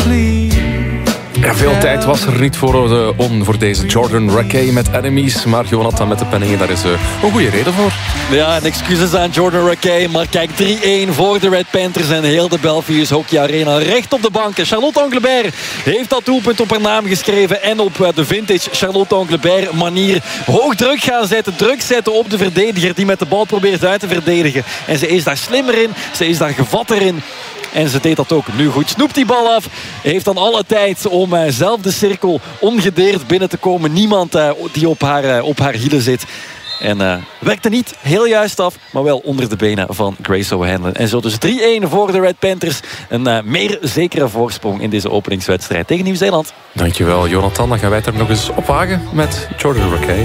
Ja, veel tijd was er niet voor deze Jordan Rakei met Enemies. Maar Jonathan met de penningen, daar is een goede reden voor. Ja, en excuses aan Jordan Rakei. Maar kijk, 3-1 voor de Red Panthers en heel de Belfius Hockey Arena. Recht op de banken. Charlotte Anglebert heeft dat doelpunt op haar naam geschreven. En op de vintage Charlotte Anglebert manier hoog druk gaan zetten. Druk zetten op de verdediger die met de bal probeert uit te verdedigen. En ze is daar slimmer in. Ze is daar gevatter in. En ze deed dat ook nu goed. Snoept die bal af. Heeft dan alle tijd om zelf de cirkel ongedeerd binnen te komen. Niemand die op haar hielen zit. En werkte niet heel juist af, maar wel onder de benen van Grace O'Hanlon. En zo dus 3-1 voor de Red Panthers. Een meer zekere voorsprong in deze openingswedstrijd tegen Nieuw-Zeeland. Dankjewel, Jonathan. Dan gaan wij het er nog eens op wagen met Jordan Rakei.